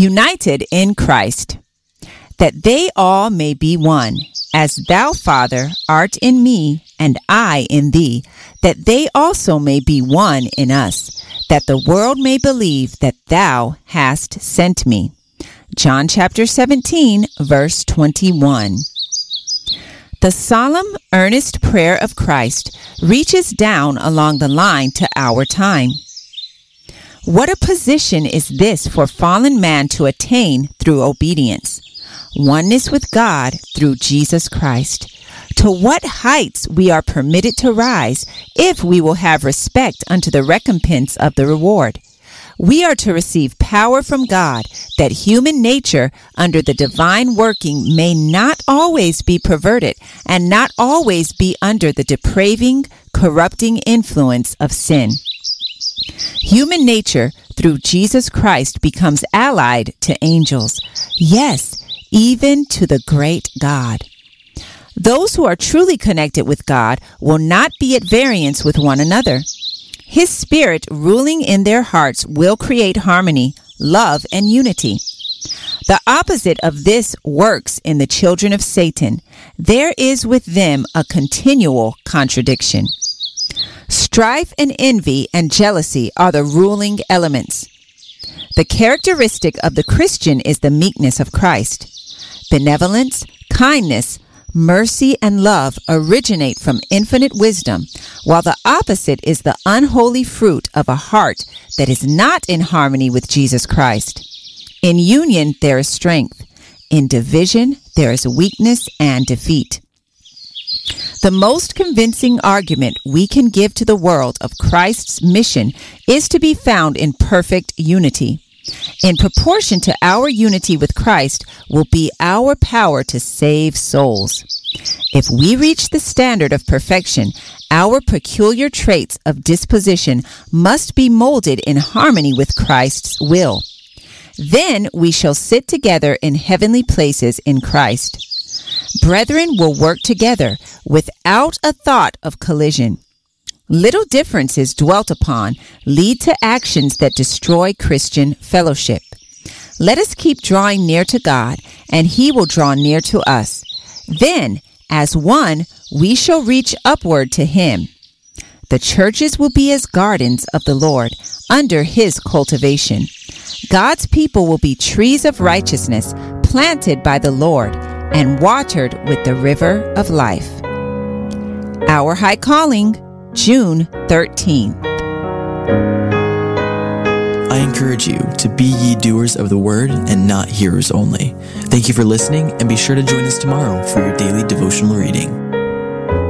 united in Christ, that they all may be one, as thou, Father, art in me, and I in thee, that they also may be one in us, that the world may believe that thou hast sent me. John chapter 17, verse 21. The solemn, earnest prayer of Christ reaches down along the line to our time. What a position is this for fallen man to attain through obedience. Oneness with God through Jesus Christ. To what heights we are permitted to rise if we will have respect unto the recompense of the reward. We are to receive power from God that human nature under the divine working may not always be perverted and not always be under the depraving, corrupting influence of sin. Human nature through Jesus Christ becomes allied to angels. Yes, even to the great God. Those who are truly connected with God will not be at variance with one another. His Spirit ruling in their hearts will create harmony, love, and unity. The opposite of this works in the children of Satan. There is with them a continual contradiction. Strife and envy and jealousy are the ruling elements. The characteristic of the Christian is the meekness of Christ. Benevolence, kindness, mercy, and love originate from infinite wisdom, while the opposite is the unholy fruit of a heart that is not in harmony with Jesus Christ. In union, there is strength. In division, there is weakness and defeat. The most convincing argument we can give to the world of Christ's mission is to be found in perfect unity. In proportion to our unity with Christ will be our power to save souls. If we reach the standard of perfection, our peculiar traits of disposition must be molded in harmony with Christ's will. Then we shall sit together in heavenly places in Christ. Brethren will work together without a thought of collision. Little differences dwelt upon lead to actions that destroy Christian fellowship. Let us keep drawing near to God, and He will draw near to us. Then, as one, we shall reach upward to Him. The churches will be as gardens of the Lord, under His cultivation. God's people will be trees of righteousness, planted by the Lord, and watered with the river of life. Our High Calling, June 13th. I encourage you to be ye doers of the word and not hearers only. Thank you for listening, and be sure to join us tomorrow for your daily devotional reading.